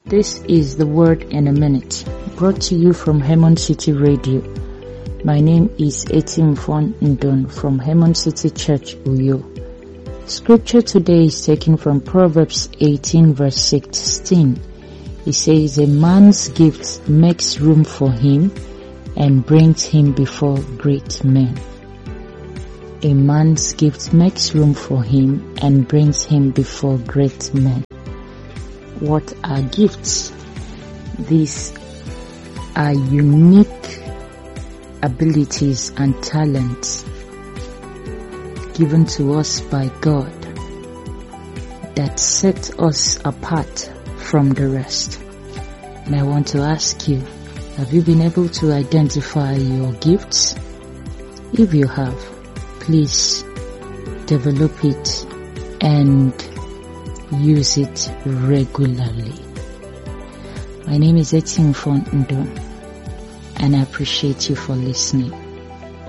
This is the Word in a Minute, brought to you from Hemon City Radio. My name is Etimfon Ndon from Hemon City Church, Uyo. Scripture today is taken from Proverbs 18 verse 16. It says, "A man's gift makes room for him and brings him before great men." A man's gift makes room for him and brings him before great men. What are gifts? These are unique abilities and talents given to us by God that set us apart from the rest. And I want to ask you, have you been able to identify your gifts? If you have, please develop it and use it regularly. My name is Etimfon Ndon, and I appreciate you for listening.